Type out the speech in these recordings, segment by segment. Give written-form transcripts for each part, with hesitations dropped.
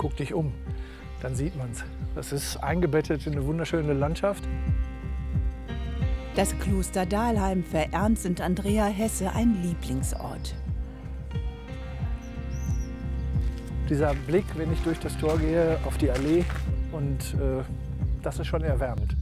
guck dich um, dann sieht man es. Das ist eingebettet in eine wunderschöne Landschaft. Das Kloster Dahlheim für Ernst und Andrea Hesse ein Lieblingsort. Dieser Blick, wenn ich durch das Tor gehe, auf die Allee, und das ist schon erwärmend.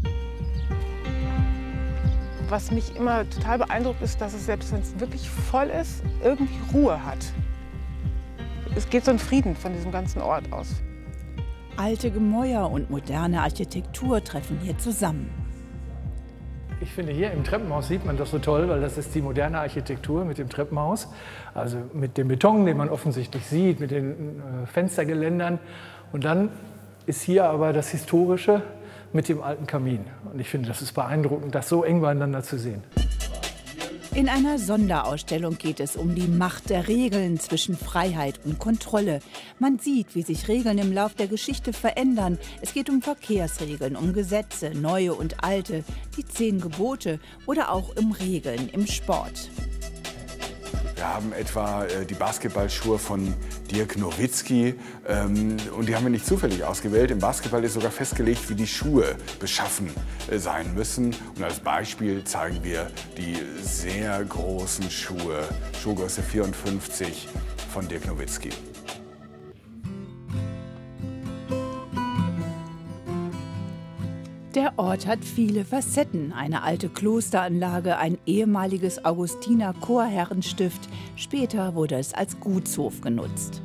Was mich immer total beeindruckt, ist, dass es, selbst wenn es wirklich voll ist, irgendwie Ruhe hat. Es geht so ein Frieden von diesem ganzen Ort aus. Alte Gemäuer und moderne Architektur treffen hier zusammen. Ich finde, hier im Treppenhaus sieht man das so toll, weil das ist die moderne Architektur mit dem Treppenhaus. Also mit dem Beton, den man offensichtlich sieht, mit den Fenstergeländern. Und dann ist hier aber das Historische mit dem alten Kamin. Und ich finde, das ist beeindruckend, das so eng beieinander zu sehen. In einer Sonderausstellung geht es um die Macht der Regeln zwischen Freiheit und Kontrolle. Man sieht, wie sich Regeln im Lauf der Geschichte verändern. Es geht um Verkehrsregeln, um Gesetze, neue und alte, die 10 Gebote oder auch um Regeln im Sport. Wir haben etwa die Basketballschuhe von Dirk Nowitzki und die haben wir nicht zufällig ausgewählt. Im Basketball ist sogar festgelegt, wie die Schuhe beschaffen sein müssen. Und als Beispiel zeigen wir die sehr großen Schuhe, Schuhgröße 54 von Dirk Nowitzki. Der Ort hat viele Facetten. Eine alte Klosteranlage, ein ehemaliges Augustiner-Chorherrenstift. Später wurde es als Gutshof genutzt.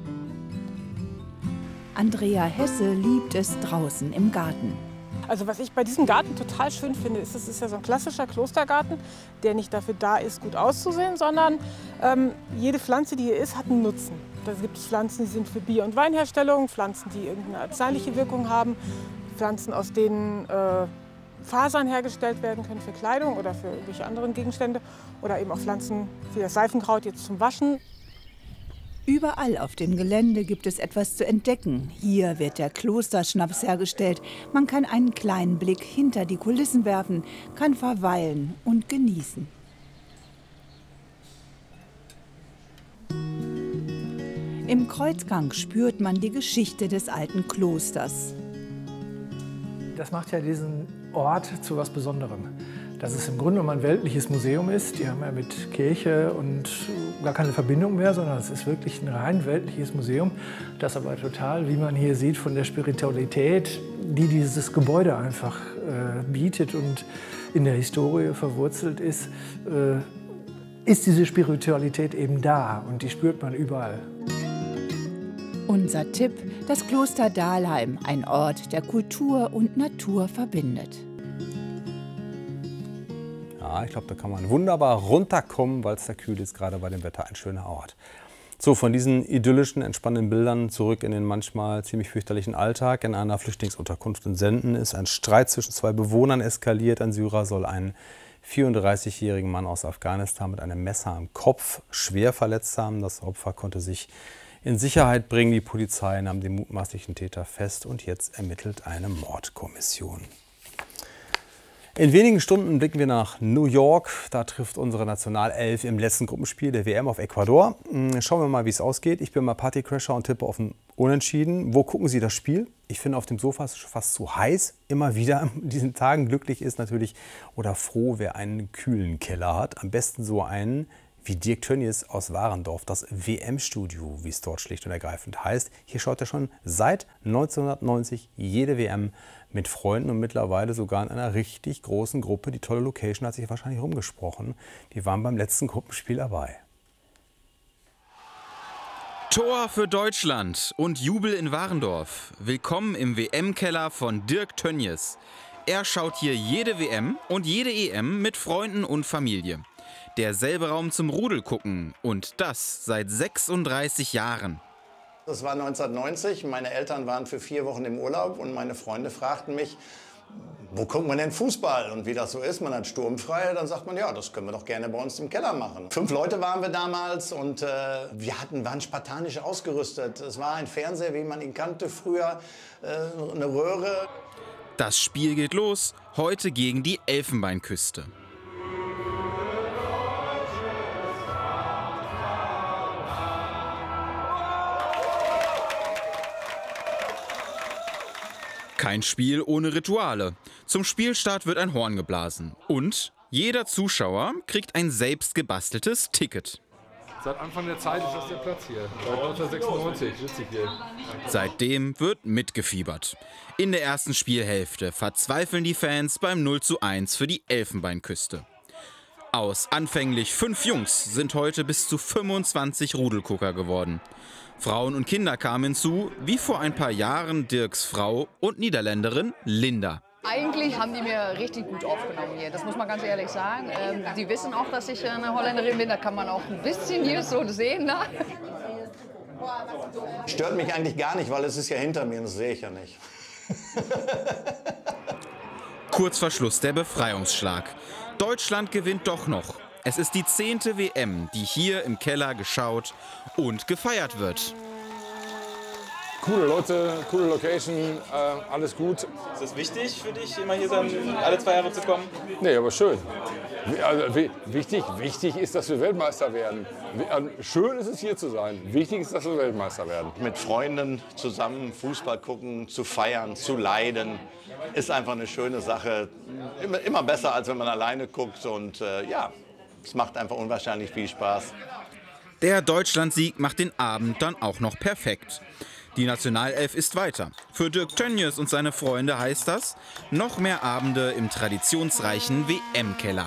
Andrea Hesse liebt es draußen im Garten. Also was ich bei diesem Garten total schön finde, ist, es ist ja so ein klassischer Klostergarten, der nicht dafür da ist, gut auszusehen, sondern jede Pflanze, die hier ist, hat einen Nutzen. Da gibt es Pflanzen, die sind für Bier- und Weinherstellung, Pflanzen, die irgendeine arzneiliche Wirkung haben, Pflanzen, aus denen Fasern hergestellt werden können für Kleidung oder für irgendwelche anderen Gegenstände, oder eben auch Pflanzen wie das Seifenkraut jetzt zum Waschen. Überall auf dem Gelände gibt es etwas zu entdecken. Hier wird der Klosterschnaps hergestellt. Man kann einen kleinen Blick hinter die Kulissen werfen, kann verweilen und genießen. Im Kreuzgang spürt man die Geschichte des alten Klosters. Das macht ja diesen Ort zu was Besonderem. Dass es im Grunde genommen ein weltliches Museum ist. Die haben ja mit Kirche und gar keine Verbindung mehr, sondern es ist wirklich ein rein weltliches Museum, das aber total, wie man hier sieht, von der Spiritualität, die dieses Gebäude einfach bietet und in der Historie verwurzelt ist, ist diese Spiritualität eben da und die spürt man überall. Unser Tipp: das Kloster Dahlheim, ein Ort, der Kultur und Natur verbindet. Ja, ich glaube, da kann man wunderbar runterkommen, weil es da kühl ist, gerade bei dem Wetter ein schöner Ort. So, von diesen idyllischen, entspannenden Bildern zurück in den manchmal ziemlich fürchterlichen Alltag. In einer Flüchtlingsunterkunft in Senden ist ein Streit zwischen 2 Bewohnern eskaliert. Ein Syrer soll einen 34-jährigen Mann aus Afghanistan mit einem Messer am Kopf schwer verletzt haben. Das Opfer konnte sich in Sicherheit bringen. Die Polizei nahm den mutmaßlichen Täter fest und jetzt ermittelt eine Mordkommission. In wenigen Stunden blicken wir nach New York. Da trifft unsere Nationalelf im letzten Gruppenspiel der WM auf Ecuador. Schauen wir mal, wie es ausgeht. Ich bin mal Partycrasher und tippe auf ein Unentschieden. Wo gucken Sie das Spiel? Ich finde, auf dem Sofa ist es fast zu heiß. Immer wieder in diesen Tagen. Glücklich ist natürlich oder froh, wer einen kühlen Keller hat. Am besten so einen wie Dirk Tönnies aus Warendorf, das WM-Studio, wie es dort schlicht und ergreifend heißt. Hier schaut er schon seit 1990 jede WM mit Freunden und mittlerweile sogar in einer richtig großen Gruppe. Die tolle Location hat sich wahrscheinlich rumgesprochen. Die waren beim letzten Gruppenspiel dabei. Tor für Deutschland und Jubel in Warendorf. Willkommen im WM-Keller von Dirk Tönnies. Er schaut hier jede WM und jede EM mit Freunden und Familie. Derselbe Raum zum Rudel gucken und das seit 36 Jahren. Das war 1990, meine Eltern waren für 4 Wochen im Urlaub und meine Freunde fragten mich, wo guckt man denn Fußball? Und wie das so ist, man hat sturmfrei, dann sagt man, ja, das können wir doch gerne bei uns im Keller machen. 5 Leute waren wir damals und wir waren spartanisch ausgerüstet. Es war ein Fernseher, wie man ihn kannte früher, eine Röhre. Das Spiel geht los, heute gegen die Elfenbeinküste. Kein Spiel ohne Rituale. Zum Spielstart wird ein Horn geblasen. Und jeder Zuschauer kriegt ein selbst gebasteltes Ticket. Seit Anfang der Zeit ist das der Platz hier. Seit 1996 sitze ich hier. Seitdem wird mitgefiebert. In der ersten Spielhälfte verzweifeln die Fans beim 0:1 für die Elfenbeinküste. Aus anfänglich 5 Jungs sind heute bis zu 25 Rudelgucker geworden. Frauen und Kinder kamen hinzu, wie vor ein paar Jahren Dirks Frau und Niederländerin Linda. Eigentlich haben die mir richtig gut aufgenommen hier, das muss man ganz ehrlich sagen. Die wissen auch, dass ich eine Holländerin bin, da kann man auch ein bisschen hier so sehen. Ne? Stört mich eigentlich gar nicht, weil es ist ja hinter mir und das sehe ich ja nicht. Kurz vor Schluss der Befreiungsschlag. Deutschland gewinnt doch noch. Es ist die 10. WM, die hier im Keller geschaut und gefeiert wird. Coole Leute, coole Location, alles gut. Ist das wichtig für dich, immer hier alle 2 Jahre zu kommen? Nee, aber schön. Also, wichtig ist, dass wir Weltmeister werden. Schön ist es, hier zu sein. Wichtig ist, dass wir Weltmeister werden. Mit Freunden zusammen Fußball gucken, zu feiern, zu leiden, ist einfach eine schöne Sache. Immer besser, als wenn man alleine guckt. Und ja, es macht einfach unwahrscheinlich viel Spaß. Der Deutschlandsieg macht den Abend dann auch noch perfekt. Die Nationalelf ist weiter. Für Dirk Tönnies und seine Freunde heißt das noch mehr Abende im traditionsreichen WM-Keller.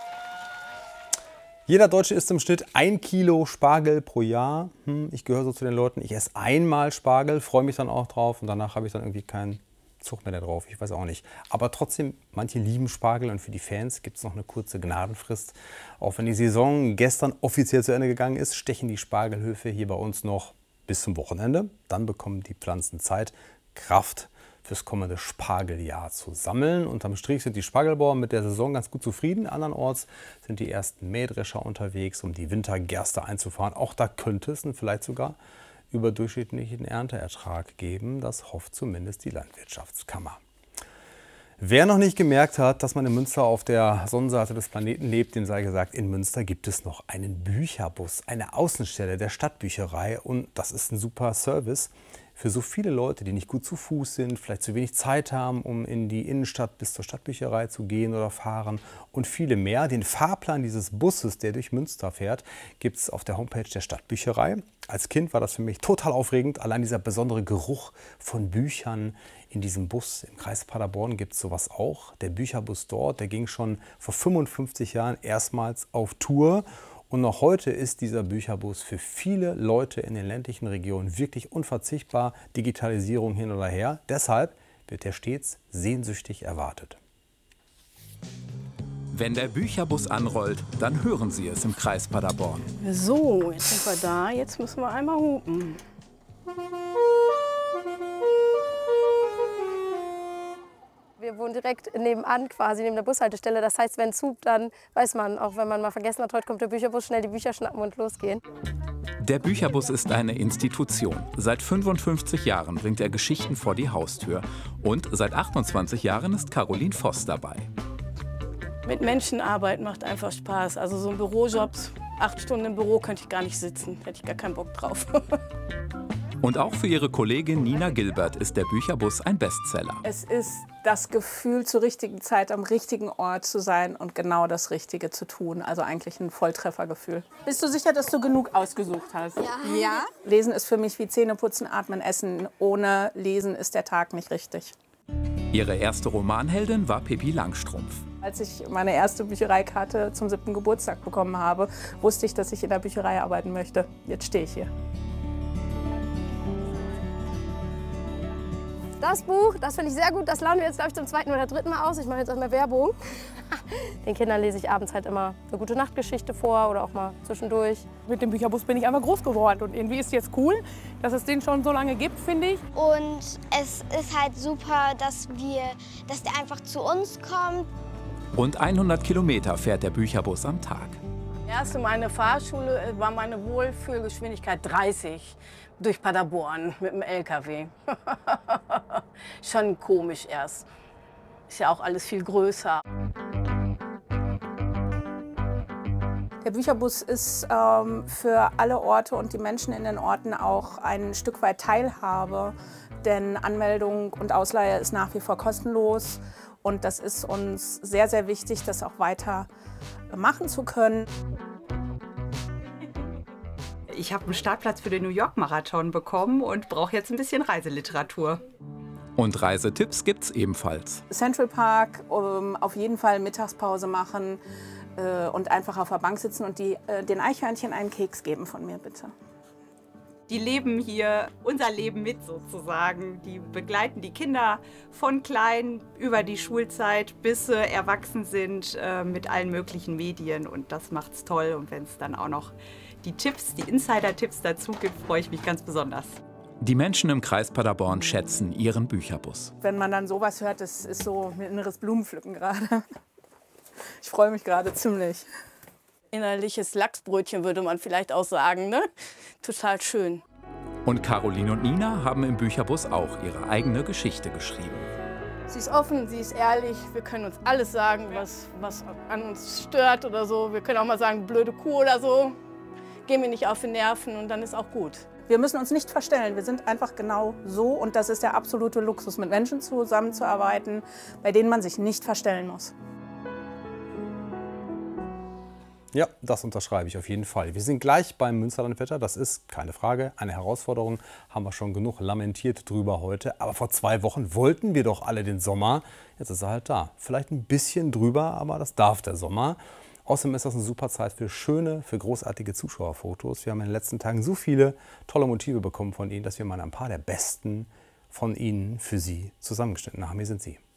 Jeder Deutsche isst im Schnitt 1 Kilo Spargel pro Jahr. Ich gehöre so zu den Leuten, ich esse einmal Spargel, freue mich dann auch drauf und danach habe ich dann irgendwie keinen Zug mehr da drauf. Ich weiß auch nicht. Aber trotzdem, manche lieben Spargel und für die Fans gibt es noch eine kurze Gnadenfrist. Auch wenn die Saison gestern offiziell zu Ende gegangen ist, stechen die Spargelhöfe hier bei uns noch bis zum Wochenende. Dann bekommen die Pflanzen Zeit, Kraft fürs kommende Spargeljahr zu sammeln. Unterm Strich sind die Spargelbauern mit der Saison ganz gut zufrieden. Andernorts sind die ersten Mähdrescher unterwegs, um die Wintergerste einzufahren. Auch da könnte es vielleicht sogar überdurchschnittlichen Ernteertrag geben. Das hofft zumindest die Landwirtschaftskammer. Wer noch nicht gemerkt hat, dass man in Münster auf der Sonnenseite des Planeten lebt, dem sei gesagt, in Münster gibt es noch einen Bücherbus, eine Außenstelle der Stadtbücherei. Und das ist ein super Service für so viele Leute, die nicht gut zu Fuß sind, vielleicht zu wenig Zeit haben, um in die Innenstadt bis zur Stadtbücherei zu gehen oder fahren und viele mehr. Den Fahrplan dieses Busses, der durch Münster fährt, gibt es auf der Homepage der Stadtbücherei. Als Kind war das für mich total aufregend, allein dieser besondere Geruch von Büchern in diesem Bus. Im Kreis Paderborn gibt es sowas auch. Der Bücherbus dort, der ging schon vor 55 Jahren erstmals auf Tour. Und noch heute ist dieser Bücherbus für viele Leute in den ländlichen Regionen wirklich unverzichtbar. Digitalisierung hin oder her. Deshalb wird er stets sehnsüchtig erwartet. Wenn der Bücherbus anrollt, dann hören Sie es im Kreis Paderborn. So, jetzt sind wir da. Jetzt müssen wir einmal hupen. Wir wohnen direkt nebenan, quasi neben der Bushaltestelle. Das heißt, wenn es hupt, dann weiß man, auch wenn man mal vergessen hat, heute kommt der Bücherbus, schnell die Bücher schnappen und losgehen. Der Bücherbus ist eine Institution. Seit 55 Jahren bringt er Geschichten vor die Haustür. Und seit 28 Jahren ist Caroline Voss dabei. Mit Menschen arbeiten macht einfach Spaß. Also so ein Bürojob, 8 Stunden im Büro könnte ich gar nicht sitzen. Hätte ich gar keinen Bock drauf. Und auch für ihre Kollegin Nina Gilbert ist der Bücherbus ein Bestseller. Es ist das Gefühl, zur richtigen Zeit am richtigen Ort zu sein und genau das Richtige zu tun. Also eigentlich ein Volltreffergefühl. Bist du sicher, dass du genug ausgesucht hast? Ja. Lesen ist für mich wie Zähneputzen, Atmen, Essen. Ohne Lesen ist der Tag nicht richtig. Ihre erste Romanheldin war Pippi Langstrumpf. Als ich meine erste Büchereikarte zum 7. Geburtstag bekommen habe, wusste ich, dass ich in der Bücherei arbeiten möchte. Jetzt stehe ich hier. Das Buch, das finde ich sehr gut. Das laden wir jetzt, glaube ich, zum 2. oder 3. Mal aus. Ich mache jetzt auch mal Werbung. Den Kindern lese ich abends halt immer eine gute Nachtgeschichte vor oder auch mal zwischendurch. Mit dem Bücherbus bin ich einfach groß geworden. Und irgendwie ist es jetzt cool, dass es den schon so lange gibt, finde ich. Und es ist halt super, dass der einfach zu uns kommt. Rund 100 Kilometer fährt der Bücherbus am Tag. Erst meine Fahrschule war meine Wohlfühlgeschwindigkeit 30 durch Paderborn mit dem LKW. Schon komisch erst. Ist ja auch alles viel größer. Der Bücherbus ist für alle Orte und die Menschen in den Orten auch ein Stück weit Teilhabe, denn Anmeldung und Ausleihe ist nach wie vor kostenlos und das ist uns sehr, sehr wichtig, das auch weiter machen zu können. Ich habe einen Startplatz für den New York Marathon bekommen und brauche jetzt ein bisschen Reiseliteratur. Und Reisetipps gibt's ebenfalls. Central Park, auf jeden Fall Mittagspause machen und einfach auf der Bank sitzen und den Eichhörnchen einen Keks geben von mir, bitte. Die leben hier unser Leben mit sozusagen. Die begleiten die Kinder von klein über die Schulzeit, bis sie erwachsen sind mit allen möglichen Medien und das macht's toll. Und wenn es dann auch noch die Tipps, die Insider-Tipps dazu gibt, freue ich mich ganz besonders. Die Menschen im Kreis Paderborn schätzen ihren Bücherbus. Wenn man dann sowas hört, das ist so ein inneres Blumenpflücken gerade. Ich freue mich gerade ziemlich. Innerliches Lachsbrötchen würde man vielleicht auch sagen, ne? Total schön. Und Caroline und Nina haben im Bücherbus auch ihre eigene Geschichte geschrieben. Sie ist offen, sie ist ehrlich, wir können uns alles sagen, was an uns stört oder so. Wir können auch mal sagen, blöde Kuh oder so. Gehen wir nicht auf die Nerven und dann ist auch gut. Wir müssen uns nicht verstellen, wir sind einfach genau so und das ist der absolute Luxus, mit Menschen zusammenzuarbeiten, bei denen man sich nicht verstellen muss. Ja, das unterschreibe ich auf jeden Fall. Wir sind gleich beim Münsterlandwetter, das ist keine Frage, eine Herausforderung, haben wir schon genug lamentiert drüber heute. Aber vor 2 Wochen wollten wir doch alle den Sommer, jetzt ist er halt da. Vielleicht ein bisschen drüber, aber das darf der Sommer. Außerdem ist das eine super Zeit für schöne, für großartige Zuschauerfotos. Wir haben in den letzten Tagen so viele tolle Motive bekommen von Ihnen, dass wir mal ein paar der besten von Ihnen für Sie zusammengeschnitten haben. Hier sind sie.